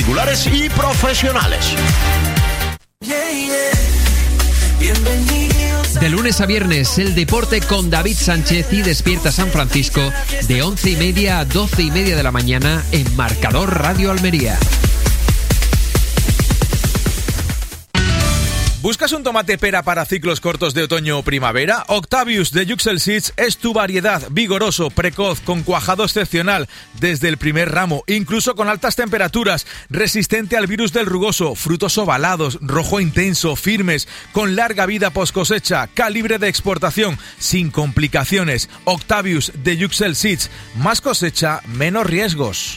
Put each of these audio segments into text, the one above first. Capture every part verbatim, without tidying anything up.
particulares y profesionales. De lunes a viernes, el deporte con David Sánchez y Despierta San Francisco, de once y media a doce y media de la mañana en Marcador Radio Almería. ¿Buscas un tomate pera para ciclos cortos de otoño o primavera? Octavius de Yuxel Seeds es tu variedad, vigoroso, precoz, con cuajado excepcional desde el primer ramo, incluso con altas temperaturas, resistente al virus del rugoso, frutos ovalados, rojo intenso, firmes, con larga vida post cosecha, calibre de exportación, sin complicaciones. Octavius de Yuxel Seeds, más cosecha, menos riesgos.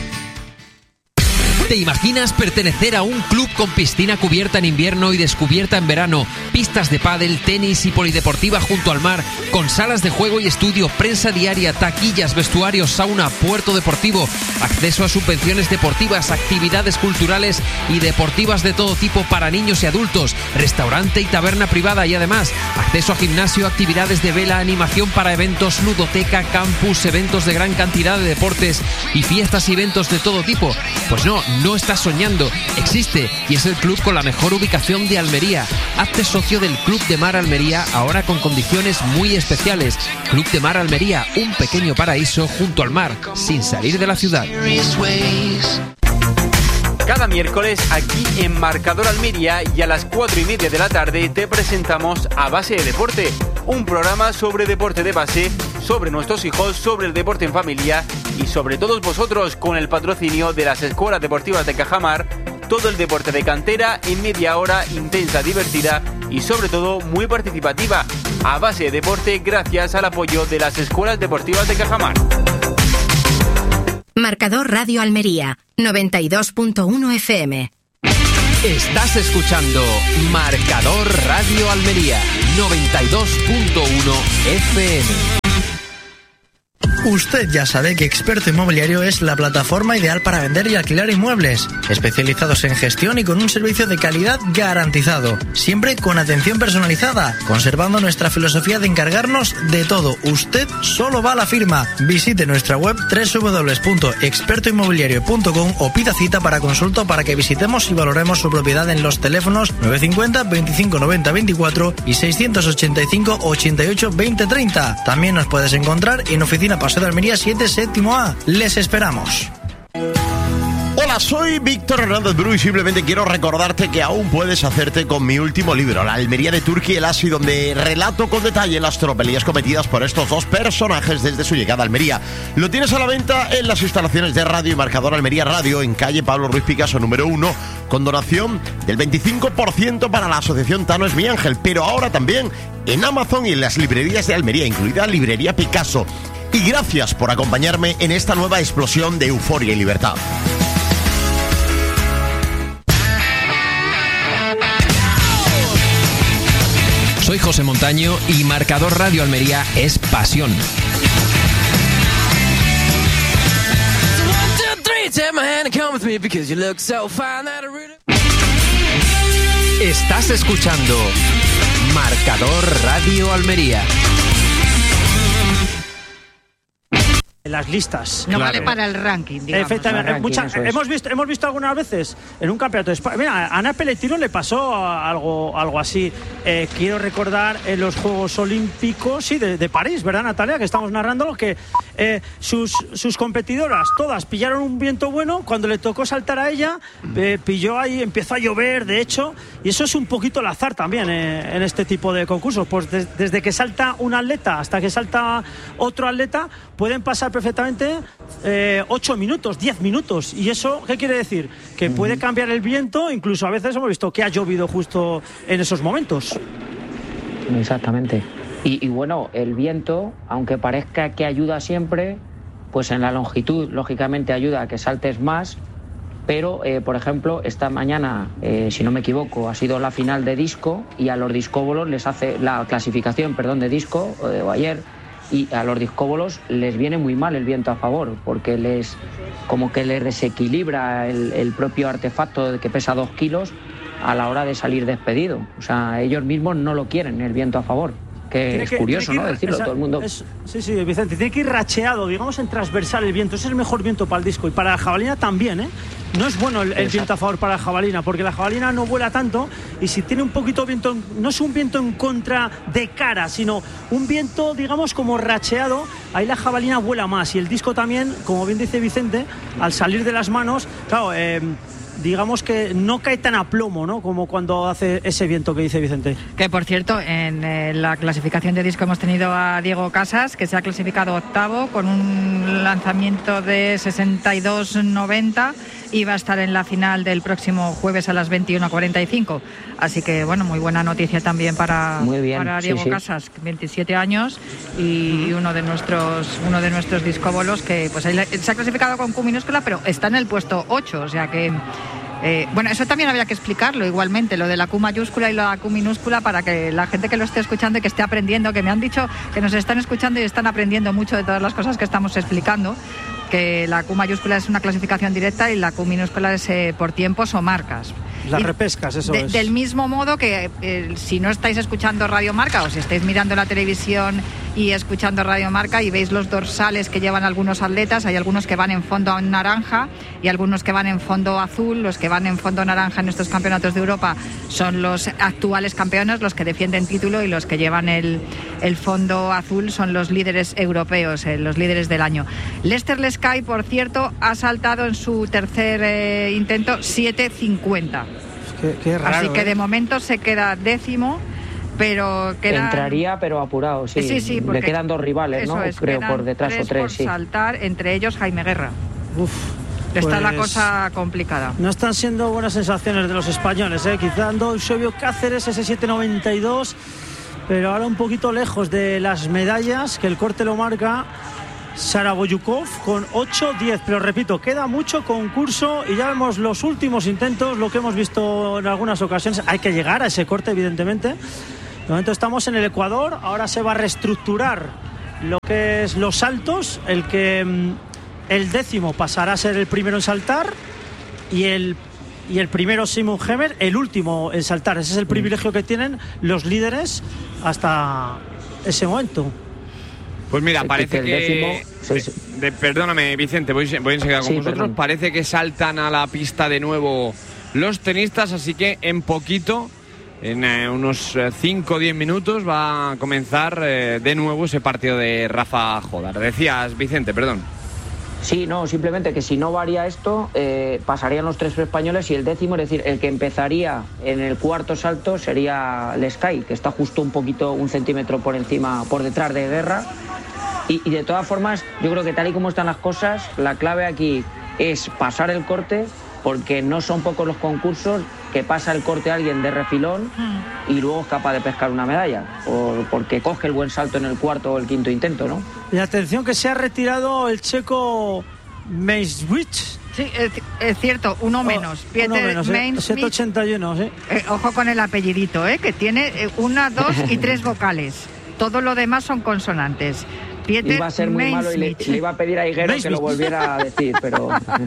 ¿Te imaginas pertenecer a un club con piscina cubierta en invierno y descubierta en verano, pistas de pádel, tenis y polideportiva junto al mar, con salas de juego y estudio, prensa diaria, taquillas, vestuarios, sauna, puerto deportivo, acceso a subvenciones deportivas, actividades culturales y deportivas de todo tipo para niños y adultos, restaurante y taberna privada y además acceso a gimnasio, actividades de vela, animación para eventos, ludoteca, campus, eventos de gran cantidad de deportes y fiestas y eventos de todo tipo? Pues no, no estás soñando, existe y es el club con la mejor ubicación de Almería. Hazte socio del Club de Mar Almería, ahora con condiciones muy especiales. Club de Mar Almería, un pequeño paraíso junto al mar, sin salir de la ciudad. Cada miércoles aquí en Marcador Almería y a las cuatro y media de la tarde te presentamos A Base de Deporte, un programa sobre deporte de base, sobre nuestros hijos, sobre el deporte en familia y sobre todos vosotros, con el patrocinio de las escuelas deportivas de Cajamar. Todo el deporte de cantera en media hora intensa, divertida y sobre todo muy participativa. A Base de Deporte, gracias al apoyo de las escuelas deportivas de Cajamar. Marcador Radio Almería, noventa y dos punto uno F M. Estás escuchando Marcador Radio Almería, noventa y dos punto uno F M. Usted ya sabe que Experto Inmobiliario es la plataforma ideal para vender y alquilar inmuebles, especializados en gestión y con un servicio de calidad garantizado, siempre con atención personalizada, conservando nuestra filosofía de encargarnos de todo. Usted solo va a la firma. Visite nuestra web doble u doble u doble u punto experto inmobiliario punto com o pida cita para consulta para que visitemos y valoremos su propiedad en los teléfonos nueve cinco cero, veinticinco noventa veinticuatro y seiscientos ochenta y cinco, ochenta y ocho, veinte treinta. También nos puedes encontrar en oficina Paseo de Almería siete, séptimo A. Les esperamos. Hola, soy Víctor Hernández Bru y simplemente quiero recordarte que aún puedes hacerte con mi último libro, La Almería de Turki y el Asi, donde relato con detalle las tropelías cometidas por estos dos personajes desde su llegada a Almería. Lo tienes a la venta en las instalaciones de Radio y Marcador Almería Radio, en calle Pablo Ruiz Picasso número uno, con donación del veinticinco por ciento para la asociación Tano es mi ángel, pero ahora también en Amazon y en las librerías de Almería, incluida Librería Picasso. Y gracias por acompañarme en esta nueva explosión de euforia y libertad. Soy José Montaño y Marcador Radio Almería es pasión. Estás escuchando Marcador Radio Almería. Las listas. No claro. vale para el ranking, digamos. Efectivamente. Ranking, Muchas, hemos, visto, hemos visto algunas veces en un campeonato de España. Mira, a Ana Pellegrino le pasó algo, algo así. Eh, quiero recordar en los Juegos Olímpicos, sí, de, de París, ¿verdad, Natalia? Que estamos narrando que eh, sus, sus competidoras todas pillaron un viento bueno. Cuando le tocó saltar a ella, eh, pilló ahí, empezó a llover, de hecho. Y eso es un poquito el azar también eh, en este tipo de concursos. Pues de, desde que salta un atleta hasta que salta otro atleta, pueden pasar perfectamente eh, ocho minutos, diez minutos. ¿Y eso qué quiere decir? Que puede cambiar el viento, incluso a veces hemos visto que ha llovido justo en esos momentos. Exactamente. Y, y bueno, el viento, aunque parezca que ayuda siempre, pues en la longitud, lógicamente ayuda a que saltes más. Pero, eh, por ejemplo, esta mañana, eh, si no me equivoco, ha sido la final de disco y a los discóbolos les hace la clasificación, perdón, de disco, eh, o ayer, y a los discóbolos les viene muy mal el viento a favor, porque les como que les desequilibra el, el propio artefacto que pesa dos kilos a la hora de salir despedido. O sea, ellos mismos no lo quieren, el viento a favor. que tiene es que, curioso, que ¿no? ir, Decirlo, esa, todo el mundo. Es, sí, sí, Vicente, tiene que ir racheado, digamos, en transversal el viento. Ese es el mejor viento para el disco y para la jabalina también, ¿eh? No es bueno el, el viento a favor para la jabalina, porque la jabalina no vuela tanto y si tiene un poquito de viento, no es un viento en contra de cara, sino un viento, digamos, como racheado, ahí la jabalina vuela más y el disco también, como bien dice Vicente, al salir de las manos, claro, eh, digamos que no cae tan a plomo, ¿no? Como cuando hace ese viento que dice Vicente. Que por cierto, en eh, la clasificación de disco hemos tenido a Diego Casas, que se ha clasificado octavo con un lanzamiento de sesenta y dos noventa y va a estar en la final del próximo jueves a las veintiuno cuarenta y cinco. Así que bueno, muy buena noticia también para, muy bien, para Diego sí, sí. Casas, veintisiete años y uno de nuestros uno de nuestros discóbolos que pues ahí se ha clasificado con Q minúscula, pero está en el puesto ocho, o sea que Eh, bueno, eso también había que explicarlo igualmente, lo de la Q mayúscula y la Q minúscula, para que la gente que lo esté escuchando y que esté aprendiendo, que me han dicho que nos están escuchando y están aprendiendo mucho de todas las cosas que estamos explicando, que la Q mayúscula es una clasificación directa y la Q minúscula es eh, por tiempos o marcas. Las y repescas, eso de, es. Del mismo modo que eh, si no estáis escuchando Radio Marca o si estáis mirando la televisión y escuchando Radio Marca y veis los dorsales que llevan algunos atletas, hay algunos que van en fondo naranja y algunos que van en fondo azul. Los que van en fondo naranja en estos campeonatos de Europa son los actuales campeones, los que defienden título, y los que llevan el, el fondo azul son los líderes europeos, eh, los líderes del año. Lester Lescay, por cierto, ha saltado en su tercer eh, intento siete cincuenta. Qué, qué raro, Así que ¿eh? de momento se queda décimo, pero queda... Entraría, pero apurado, sí. Sí, sí, Le quedan dos rivales, ¿no? Es, creo, por detrás tres o tres, por sí. saltar, entre ellos Jaime Guerra. Uf, Está pues la cosa complicada. No están siendo buenas sensaciones de los españoles, ¿eh? Quizá ando Eusebio Cáceres, ese siete noventa y dos, pero ahora un poquito lejos de las medallas, que el corte lo marca Sara Boyukov con ocho diez, pero repito, queda mucho concurso y ya vemos los últimos intentos, lo que hemos visto en algunas ocasiones. Hay que llegar a ese corte, evidentemente. De momento estamos en el Ecuador, ahora se va a reestructurar lo que es los saltos, el que el décimo pasará a ser el primero en saltar y el y el primero Simon Hemer, el último en saltar. Ese es el privilegio que tienen los líderes hasta ese momento. Pues mira, Sí, parece que que... el décimo- sí, sí. de- de- perdóname, Vicente, voy, voy enseguida con Sí, vosotros. perdón. Parece que saltan a la pista de nuevo los tenistas, así que en poquito, en eh, unos cinco o diez minutos, va a comenzar eh, de nuevo ese partido de Rafa Jodar. Decías, Vicente, perdón. Sí, no, simplemente que si no varía esto, eh, pasarían los tres españoles y el décimo, es decir, el que empezaría en el cuarto salto sería Lescay, que está justo un poquito, un centímetro por encima, por detrás de Guerra. Y, y de todas formas, yo creo que tal y como están las cosas, la clave aquí es pasar el corte, porque no son pocos los concursos que pasa el corte a alguien de refilón y luego es capaz de pescar una medalla, por, porque coge el buen salto en el cuarto o el quinto intento, ¿no? Y atención que se ha retirado el checo Meiswich. Sí, es, es cierto, uno menos. Oh, Pieter uno menos, ¿eh? Meinsmith. siete ochenta y uno, sí. Eh, ojo con el apellidito, ¿eh? Que tiene eh, una, dos y tres vocales. Todo lo demás son consonantes. Pieter Iba a ser muy malo y le, Meinsmith. le iba a pedir a Higuero que lo volviera a decir, pero...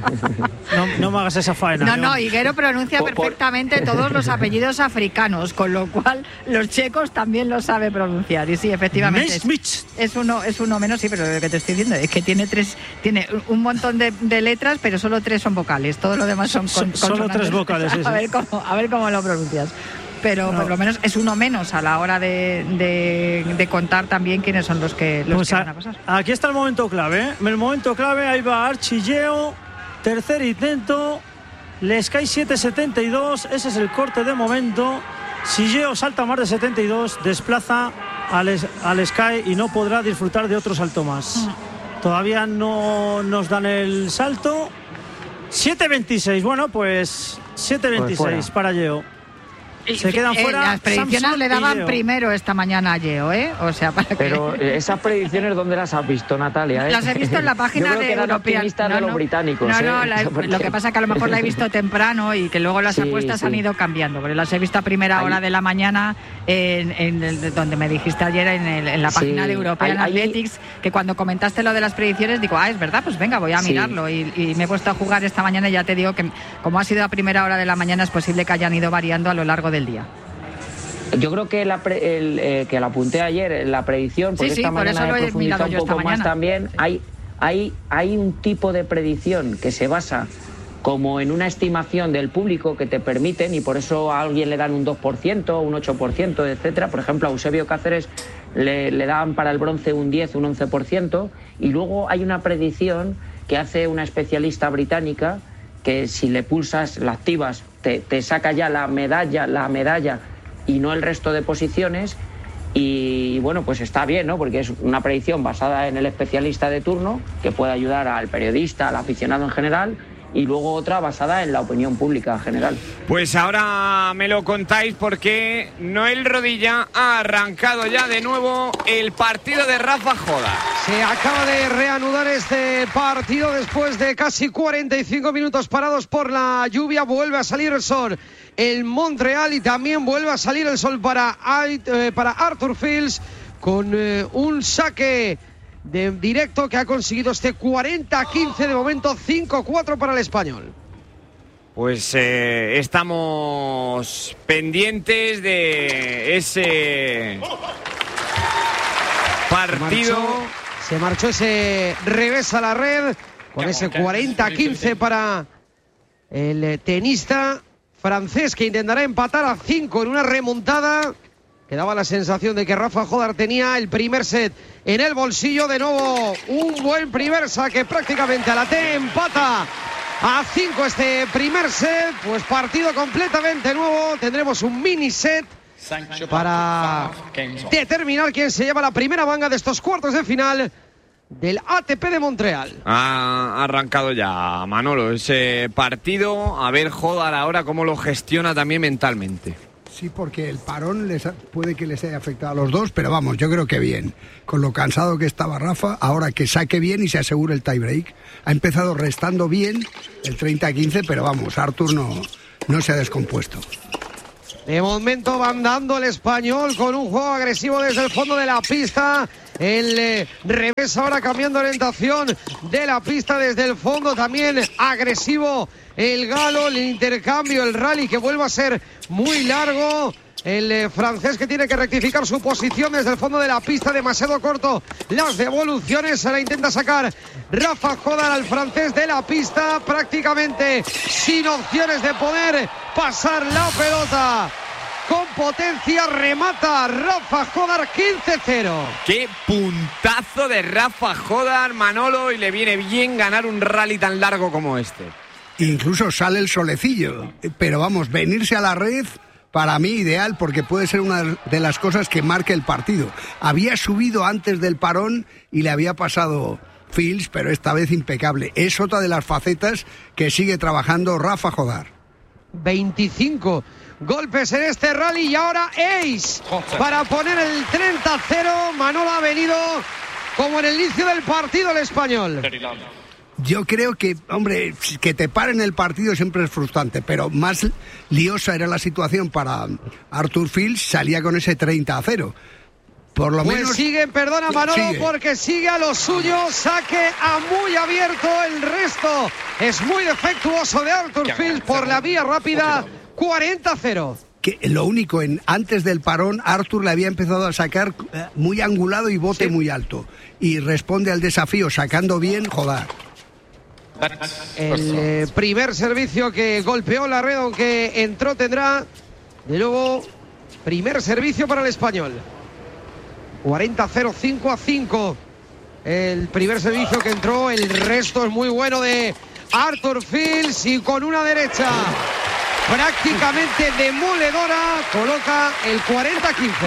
No, no me hagas esa faena. No, ¿eh? no, Higuero pronuncia Por- por- perfectamente todos los apellidos africanos, con lo cual los checos también lo sabe pronunciar. Y sí, efectivamente, es, Meiswich. es uno es uno menos, sí, pero lo que te estoy diciendo es que tiene tres, tiene un montón de, de letras, pero solo tres son vocales, todo lo demás son So- con, solo consonantes. tres vocales, sí, A sí. ver cómo, a ver cómo lo pronuncias. Pero No. por lo menos es uno menos a la hora de, de, de contar también quiénes son los que, los Pues que a- van a pasar. aquí está el momento clave, ¿eh? El momento clave, ahí va Archilleo, tercer intento, Lescay siete setenta y dos, ese es el corte de momento. Si Geo salta más de setenta y dos, desplaza al, Es- al Sky y no podrá disfrutar de otro salto más. Todavía no nos dan el salto. siete veintiséis, bueno, pues siete veintiséis Pues para Geo. Se quedan Eh, fuera las predicciones Samson le y daban Geo. primero esta mañana a Geo, ¿eh? O sea, para que... Pero eh, esas predicciones, ¿dónde las has visto, Natalia? eh? Las he visto en la página Yo creo de que eran European. optimistas No, de los no. británicos. No, no, ¿eh? la he- Porque- lo que pasa es que a lo mejor la he visto temprano y que luego las Sí, apuestas sí. han ido cambiando. Porque las he visto a primera Ahí- hora de la mañana en, en el- donde me dijiste ayer en, el- en la Sí. página de European Ahí- ahí- Athletics, que cuando comentaste lo de las predicciones digo, ah, es verdad, pues venga, voy a Sí. mirarlo. Y, y me he puesto a jugar esta mañana y ya te digo que como ha sido a primera hora de la mañana es posible que hayan ido variando a lo largo del día. Yo creo que la pre, el, eh, que la apunté ayer, la predicción, porque sí, sí, esta por mañana eso he lo he profundizado mirado un yo poco esta más mañana. también. Hay, hay, hay un tipo de predicción que se basa como en una estimación del público que te permiten, y por eso a alguien le dan un dos por ciento, un ocho por ciento, etcétera. Por ejemplo, a Eusebio Cáceres le, le dan para el bronce un diez, un once por ciento, y luego hay una predicción que hace una especialista británica que si le pulsas, la activas, te, te saca ya la medalla, la medalla y no el resto de posiciones. Y bueno, pues está bien, ¿no? Porque es una predicción basada en el especialista de turno que puede ayudar al periodista, al aficionado en general, y luego otra basada en la opinión pública general. Pues ahora me lo contáis porque Noel Rodilla ha arrancado ya de nuevo el partido de Rafa Jodar. Se acaba de reanudar este partido después de casi cuarenta y cinco minutos parados por la lluvia. Vuelve a salir el sol en Montreal y también vuelve a salir el sol para, eh, para Arthur Fils con eh, un saque de directo que ha conseguido este cuarenta a quince, de momento cinco cuatro para el español. Pues eh, estamos pendientes de ese partido. Se marchó, se marchó ese revés a la red con ese cuarenta a quince para el tenista francés, que intentará empatar a cinco en una remontada que daba la sensación de que Rafa Jodar tenía el primer set en el bolsillo. De nuevo un buen primer saque prácticamente a la T, empata a cinco este primer set. Pues partido completamente nuevo, tendremos un mini set para determinar quién se lleva la primera manga de estos cuartos de final del A T P de Montreal. Ha arrancado ya, Manolo, ese partido. A ver Jodar ahora cómo lo gestiona también mentalmente. Sí, porque el parón les ha, puede que les haya afectado a los dos, pero vamos, yo creo que bien. Con lo cansado que estaba Rafa, ahora que saque bien y se asegure el tiebreak. Ha empezado restando bien el treinta a quince, pero vamos, Arthur no, no se ha descompuesto. De momento van dando el español con un juego agresivo desde el fondo de la pista. El eh, revés ahora cambiando orientación de la pista desde el fondo. También agresivo el galo, el intercambio, el rally que vuelve a ser muy largo. El eh, francés que tiene que rectificar su posición desde el fondo de la pista, demasiado corto. Las devoluciones se la intenta sacar Rafa Jodar al francés de la pista, prácticamente sin opciones de poder pasar la pelota. Con potencia remata Rafa Jodar, quince cero. Qué puntazo de Rafa Jodar, Manolo, y le viene bien ganar un rally tan largo como este. Incluso sale el solecillo, pero vamos, venirse a la red para mí ideal, porque puede ser una de las cosas que marque el partido. Había subido antes del parón y le había pasado Fils, pero esta vez impecable. Es otra de las facetas que sigue trabajando Rafa Jodar. veinticinco golpes en este rally y ahora ace para poner el treinta cero. Manolo, ha venido como en el inicio del partido el español. Yo creo que, hombre, que te paren el partido siempre es frustrante, pero más liosa era la situación para Arthur Fils, salía con ese treinta a cero. Por lo pues menos sigue, perdona Manolo, sigue. porque sigue a lo suyo, saque a muy abierto, el resto es muy defectuoso de Arthur Fils por la vía rápida, cuarenta a cero. Que lo único, en antes del parón, Arthur le había empezado a sacar muy angulado y bote sí. muy alto, y responde al desafío sacando bien Jodar. El eh, primer servicio que golpeó la red, aunque entró, tendrá de nuevo primer servicio para el español. cuarenta a cero, cinco a cinco. El primer servicio que entró, el resto es muy bueno de Arthur Fils, y con una derecha prácticamente demoledora coloca el cuarenta a quince.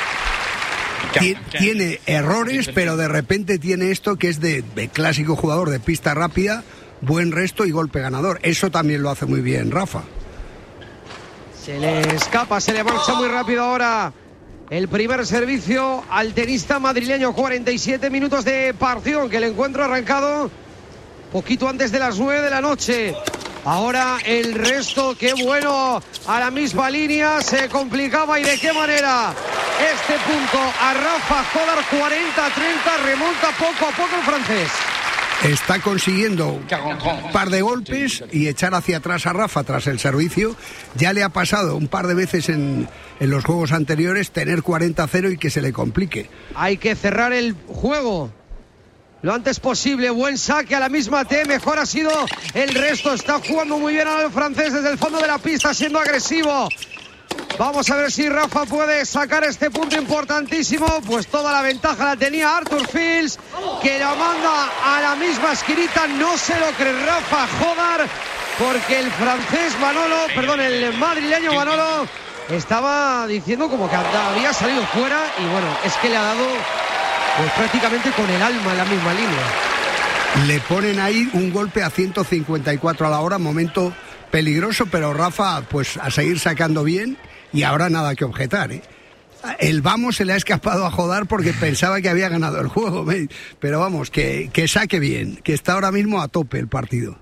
Tiene errores, pero de repente tiene esto que es de, de clásico jugador de pista rápida, buen resto y golpe ganador. Eso también lo hace muy bien Rafa. Se le escapa, se le marcha muy rápido ahora el primer servicio al tenista madrileño. Cuarenta y siete minutos de partido, que el encuentro ha arrancado poquito antes de las nueve de la noche. Ahora el resto, qué bueno, a la misma línea, se complicaba, y de qué manera. Este punto a Rafa Jodar, cuarenta a treinta, remonta poco a poco el francés. está consiguiendo un par de golpes y echar hacia atrás a Rafa tras el servicio. Ya le ha pasado un par de veces en, en los juegos anteriores tener cuarenta a cero y que se le complique. Hay que cerrar el juego lo antes posible. Buen saque a la misma T. Mejor ha sido el resto. Está jugando muy bien al francés desde el fondo de la pista, siendo agresivo. Vamos a ver si Rafa puede sacar este punto importantísimo. Pues toda la ventaja la tenía Arthur Fils, que la manda a la misma esquinita. No se lo cree Rafa Jodar, porque el francés Manolo, perdón, el madrileño Manolo estaba diciendo como que había salido fuera. Y bueno, es que le ha dado pues prácticamente con el alma en la misma línea. Le ponen ahí un golpe a ciento cincuenta y cuatro a la hora, momento peligroso, pero Rafa pues a seguir sacando bien y ahora nada que objetar, ¿eh? El vamos se le ha escapado a Jodar porque pensaba que había ganado el juego, ¿eh? Pero vamos, que, que saque bien, que está ahora mismo a tope el partido.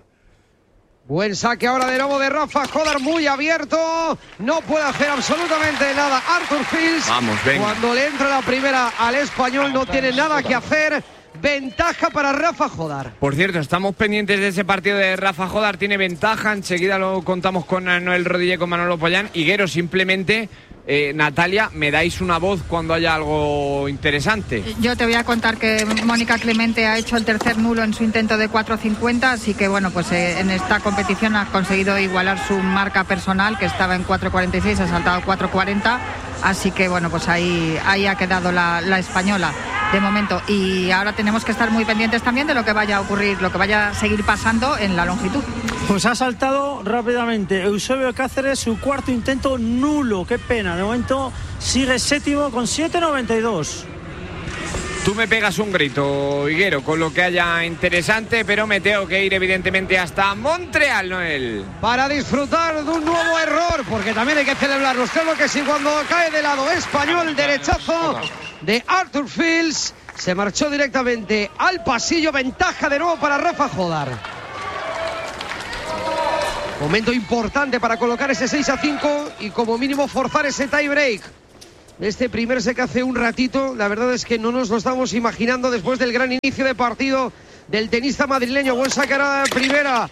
Buen saque ahora de nuevo de Rafa Jodar, muy abierto, no puede hacer absolutamente nada Arthur Fils. Vamos, venga. Cuando le entra la primera al español no tiene nada que hacer. Ventaja para Rafa Jodar. Por cierto, estamos pendientes de ese partido de Rafa Jodar. Tiene ventaja. Enseguida lo contamos con Noel Rodríguez, con Manolo Pollán. Higuero, simplemente, eh, Natalia, me dais una voz cuando haya algo interesante. Yo te voy a contar que Mónica Clemente ha hecho el tercer nulo en su intento de cuatro cincuenta. Así que, bueno, pues eh, en esta competición ha conseguido igualar su marca personal, que estaba en cuatro cuarenta y seis, ha saltado cuatro cuarenta. Así que, bueno, pues ahí, ahí ha quedado la, la española de momento. Y ahora tenemos que estar muy pendientes también de lo que vaya a ocurrir, lo que vaya a seguir pasando en la longitud. Pues ha saltado rápidamente Eusebio Cáceres, su cuarto intento nulo. Qué pena, de momento sigue séptimo con siete noventa y dos. Tú me pegas un grito, Higuero, con lo que haya interesante, pero me tengo que ir evidentemente hasta Montreal, Noel. Para disfrutar de un nuevo error, porque también hay que celebrarlos. Creo que sí, cuando cae de lado español, derechazo de Arthur Fils, se marchó directamente al pasillo. Ventaja de nuevo para Rafa Jodar. Momento importante para colocar ese seis a cinco y como mínimo forzar ese tie break. Este primer set que hace un ratito, la verdad es que no nos lo estamos imaginando después del gran inicio de partido del tenista madrileño. Buen saque ahora primera.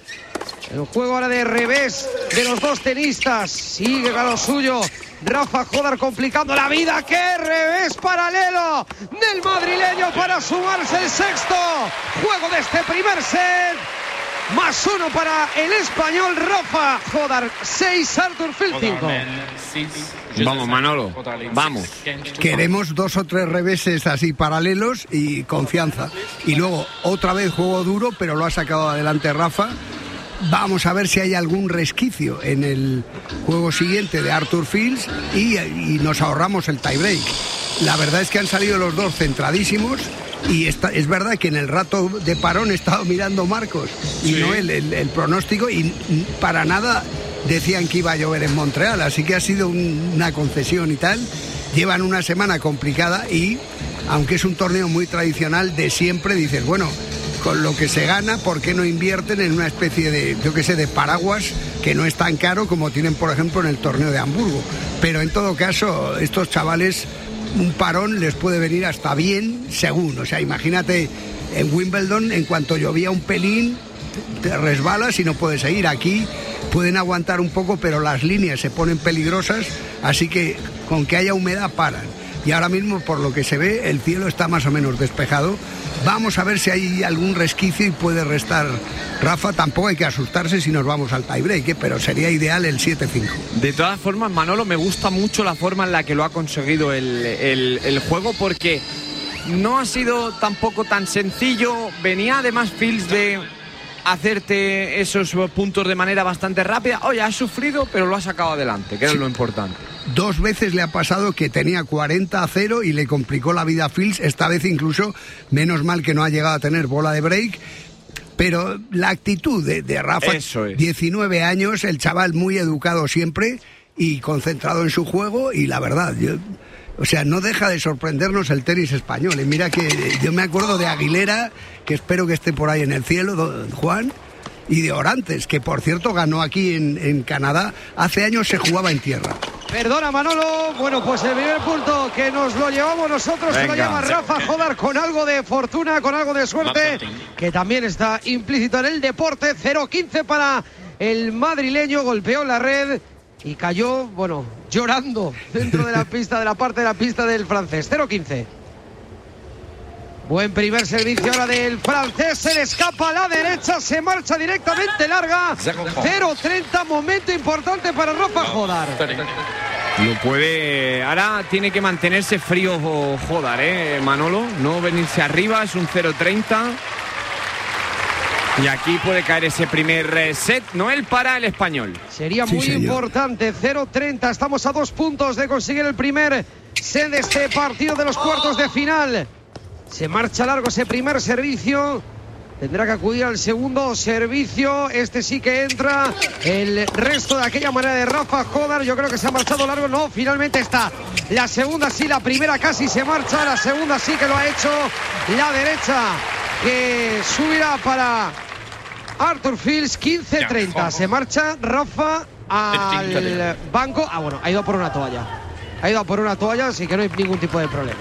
El juego ahora de revés de los dos tenistas. Sigue a lo suyo Rafa Jodar, complicando la vida. ¡Qué revés paralelo del madrileño para sumarse el sexto juego de este primer set! Más uno para el español Rafa Jodar. Seis, Arthur Fils cinco. Vamos, Manolo, vamos. Queremos dos o tres reveses así paralelos y confianza. Y luego otra vez juego duro, pero lo ha sacado adelante Rafa. Vamos a ver si hay algún resquicio en el juego siguiente de Arthur Fils y, y nos ahorramos el tiebreak. La verdad es que han salido los dos centradísimos y está, es verdad que en el rato de parón he estado mirando Marcos y sí. no el, el, el pronóstico y para nada decían que iba a llover en Montreal, así que ha sido un, una concesión y tal. Llevan una semana complicada y aunque es un torneo muy tradicional de siempre, dices, bueno, con lo que se gana, ¿por qué no invierten en una especie de, yo qué sé, de paraguas que no es tan caro como tienen, por ejemplo, en el torneo de Hamburgo? Pero en todo caso, estos chavales, un parón les puede venir hasta bien, según. O sea, imagínate, en Wimbledon, en cuanto llovía un pelín, te resbalas y no puedes seguir. Aquí pueden aguantar un poco, pero las líneas se ponen peligrosas, así que con que haya humedad paran. Y ahora mismo, por lo que se ve, el cielo está más o menos despejado. Vamos a ver si hay algún resquicio y puede restar Rafa. Tampoco hay que asustarse si nos vamos al tiebreak, ¿eh? Pero sería ideal el siete cinco. De todas formas, Manolo, me gusta mucho la forma en la que lo ha conseguido el, el, el juego, porque no ha sido tampoco tan sencillo. Venía además Fils de hacerte esos puntos de manera bastante rápida. Oye, ha sufrido, pero lo ha sacado adelante, que es sí. lo importante. Dos veces le ha pasado que tenía cuarenta a cero y le complicó la vida a Fils. Esta vez incluso, menos mal que no ha llegado a tener bola de break. Pero la actitud de, de Rafa, Eso es. diecinueve años, el chaval muy educado siempre y concentrado en su juego. Y la verdad, yo, o sea, no deja de sorprendernos el tenis español. Y mira que yo me acuerdo de Aguilera, que espero que esté por ahí en el cielo, don Juan, y de Orantes, que por cierto ganó aquí en, en Canadá. Hace años se jugaba en tierra. Perdona, Manolo. Bueno, pues el primer punto que nos lo llevamos nosotros se lo lleva Rafa Jodar con algo de fortuna, con algo de suerte, que también está implícito en el deporte. cero quince para el madrileño, golpeó la red y cayó, bueno, llorando dentro de la pista, de la parte de la pista del francés. cero quince. Buen primer servicio ahora del francés, se le escapa a la derecha, se marcha directamente larga. cero treinta, momento importante para Rafa Jodar. No puede, ahora tiene que mantenerse frío Jodar, ¿eh, Manolo? No venirse arriba, es un cero treinta. Y aquí puede caer ese primer set, Noel, para el español. Sería muy sí, importante, cero treinta, estamos a dos puntos de conseguir el primer set de este partido de los cuartos de final. Se marcha largo ese primer servicio. Tendrá que acudir al segundo servicio. Este sí que entra. El resto de aquella manera de Rafa Jodar. Yo creo que se ha marchado largo. No, finalmente está. La segunda sí, la primera casi se marcha. La segunda sí que lo ha hecho. La derecha que subirá para Arthur Fils. quince treinta. Se marcha Rafa al banco. Ah, bueno, ha ido por una toalla. Ha ido por una toalla, así que no hay ningún tipo de problema.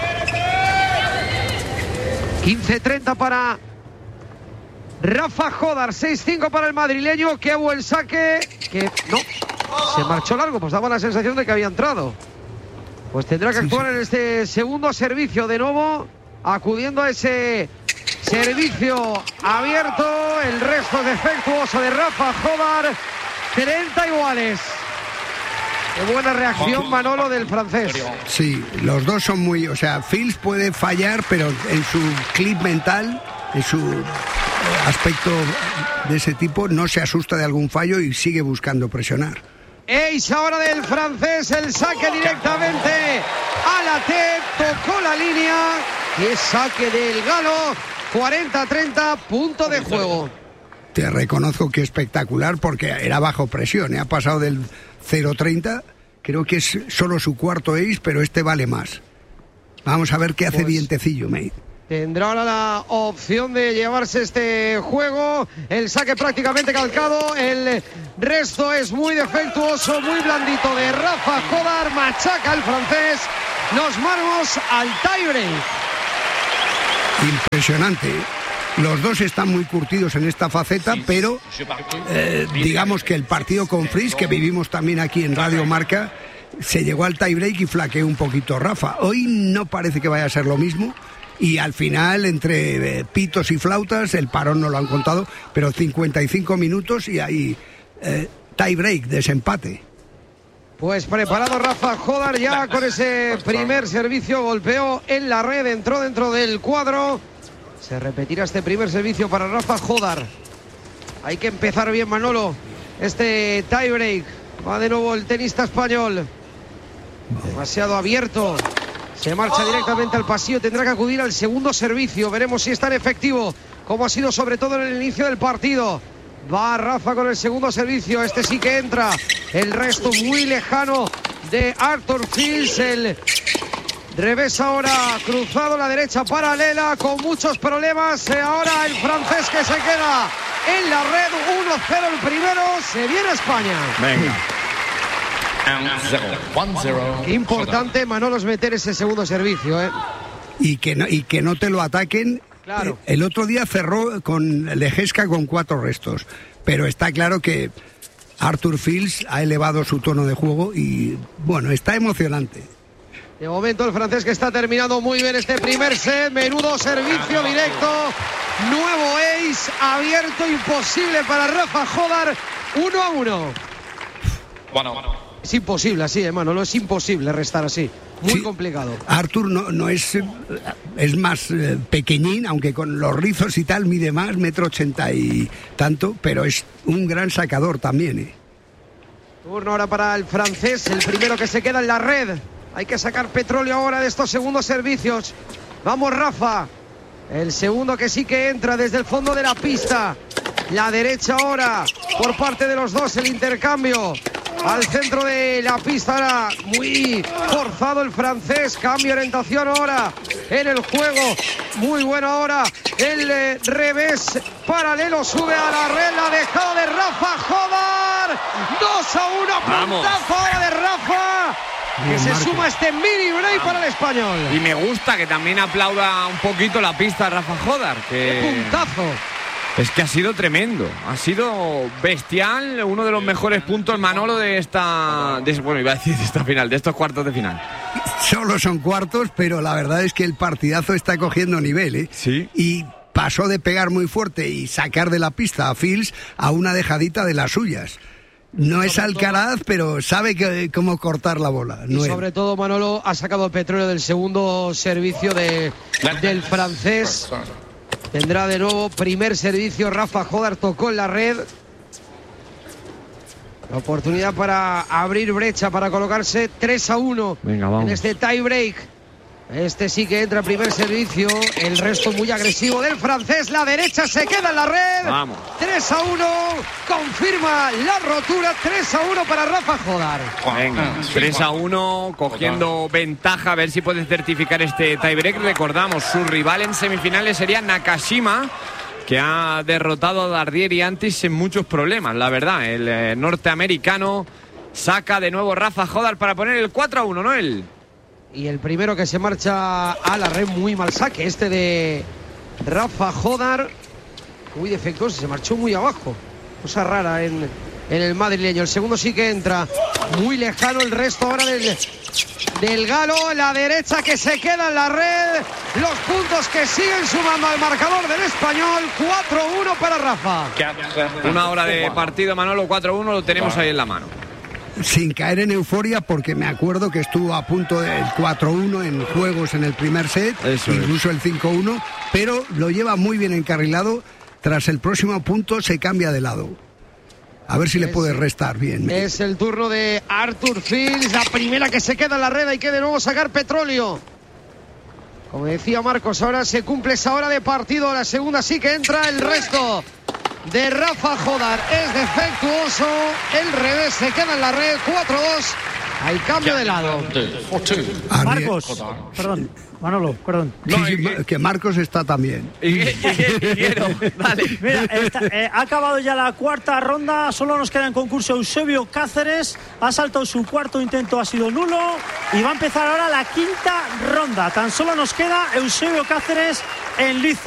quince treinta para Rafa Jodar, seis cinco para el madrileño. Qué buen saque, que no, se marchó largo, pues daba la sensación de que había entrado. Pues tendrá que actuar en este segundo servicio de nuevo, acudiendo a ese servicio abierto. El resto defectuoso de Rafa Jodar, treinta iguales. Qué buena reacción, Manolo, del francés. Sí, los dos son muy... O sea, Fils puede fallar, pero en su clip mental, en su aspecto de ese tipo, no se asusta de algún fallo y sigue buscando presionar. Ace ahora del francés, el saque directamente a la T, tocó la línea. Qué saque del galo, cuarenta treinta, punto de juego. Te reconozco que espectacular porque era bajo presión, ¿eh? Ha pasado del cero treinta, creo que es solo su cuarto ace, pero este vale más. Vamos a ver qué hace pues, vientecillo, mate. Tendrá ahora la opción de llevarse este juego. El saque prácticamente calcado, el resto es muy defectuoso, muy blandito de Rafa Jodar, machaca el francés. Nos vamos al tiebreak. Impresionante. Los dos están muy curtidos en esta faceta, pero eh, digamos que el partido con Fils, que vivimos también aquí en Radio Marca, se llegó al tiebreak y flaqueó un poquito Rafa. Hoy no parece que vaya a ser lo mismo y al final, entre eh, pitos y flautas, el parón no lo han contado, pero cincuenta y cinco minutos y ahí eh, tiebreak, desempate. Pues preparado Rafa Jodar ya con ese primer servicio, golpeó en la red, entró dentro del cuadro. Se repetirá este primer servicio para Rafa Jodar. Hay que empezar bien, Manolo, este tiebreak. Va de nuevo el tenista español. Demasiado abierto. Se marcha directamente al pasillo. Tendrá que acudir al segundo servicio. Veremos si es tan efectivo como ha sido sobre todo en el inicio del partido. Va Rafa con el segundo servicio. Este sí que entra. El resto muy lejano de Arthur Fils. El revés ahora cruzado, la derecha paralela con muchos problemas. Ahora el francés que se queda en la red. uno cero el primero. Se viene España. Venga. Qué importante, Manolo, es meter ese segundo servicio, ¿eh? Y que no, y que no te lo ataquen. Claro. El otro día cerró con Lejeska con cuatro restos. Pero está claro que Arthur Fils ha elevado su tono de juego y, bueno, está emocionante. De momento el francés que está terminando muy bien este primer set. Menudo servicio directo. Nuevo ace abierto, imposible para Rafa Jodar. Uno a uno. Bueno. Es imposible así, hermano. No es imposible restar así. Muy sí, complicado. Arthur no, no es, es más eh, pequeñín, aunque con los rizos y tal mide más, metro ochenta y tanto, pero es un gran sacador también. ¿eh? Turno ahora para el francés, el primero que se queda en la red. Hay que sacar petróleo ahora de estos segundos servicios. Vamos, Rafa. El segundo que sí que entra desde el fondo de la pista. La derecha ahora por parte de los dos, el intercambio. Al centro de la pista ahora, muy forzado el francés. Cambio de orientación ahora en el juego. Muy bueno ahora. El eh, revés paralelo sube a la red. La dejada de Rafa Jodar. dos a uno, puntazo ahora de Rafa, que Bien, se Marco. suma este mini break para el español. Y me gusta que también aplauda un poquito la pista Rafa Jodar, que ¡Qué puntazo! es que ha sido tremendo, ha sido bestial, uno de los mejores puntos, Manolo, de esta, de, bueno, iba a decir de esta final, de estos cuartos de final. Solo son cuartos, pero la verdad es que el partidazo está cogiendo nivel, ¿eh? Sí. Y pasó de pegar muy fuerte y sacar de la pista a Fields a una dejadita de las suyas. No es Alcaraz, pero sabe que, cómo cortar la bola. Y No es- sobre todo Manolo ha sacado el petróleo del segundo servicio de, del francés. Tendrá de nuevo primer servicio. Rafa Jodar tocó en la red. La oportunidad para abrir brecha, para colocarse tres a uno. Venga, vamos. En este tie break. Este sí que entra primer servicio. El resto muy agresivo del francés. La derecha se queda en la red. Vamos. tres a uno. Confirma la rotura. tres a uno para Rafa Jodar. Venga, tres a uno, cogiendo ventaja, a ver si puede certificar este tiebreak. Recordamos, su rival en semifinales sería Nakashima, que ha derrotado a Dardier y Antis en muchos problemas, la verdad. El eh, norteamericano saca de nuevo Rafa Jodar para poner el cuatro a uno, ¿no? Él. Y el primero que se marcha a la red, muy mal saque, este de Rafa Jodar, muy defectuoso, se marchó muy abajo, cosa rara en, en el madrileño. El segundo sí que entra muy lejano, el resto ahora del, del galo, la derecha que se queda en la red, los puntos que siguen sumando al marcador del español. Cuatro uno para Rafa. Una hora de partido, Manolo, cuatro a uno, lo tenemos ahí en la mano. Sin caer en euforia, porque me acuerdo que estuvo a punto del cuatro uno en juegos en el primer set, Eso es. incluso el cinco uno, pero lo lleva muy bien encarrilado. Tras el próximo punto se cambia de lado. A ver si le Es- puede restar bien. Es el turno de Arthur Fields, la primera que se queda en la red, hay que de nuevo sacar petróleo. Como decía Marcos, ahora se cumple esa hora de partido, la segunda sí que entra, el resto de Rafa Jodar es defectuoso, el revés se queda en la red, cuatro dos, hay cambio de lado. Arrie- Marcos, perdón, Manolo, perdón. Sí, sí, Ma- que Marcos está también. Y, y- y- quiero, dale. Mira, está- eh, ha acabado ya la cuarta ronda, solo nos queda en concurso Eusebio Cáceres, ha saltado su cuarto intento, ha sido nulo, y va a empezar ahora la quinta ronda. Tan solo nos queda Eusebio Cáceres en liza.